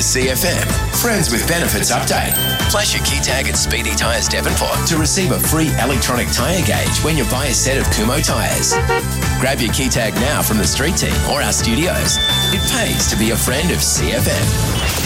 CFM. Friends with Benefits update. Flash your key tag at Speedy Tyres Devonport to receive a free electronic tyre gauge when you buy a set of Kumho tyres. Grab your key tag now from the street team or our studios. It pays to be a friend of CFM.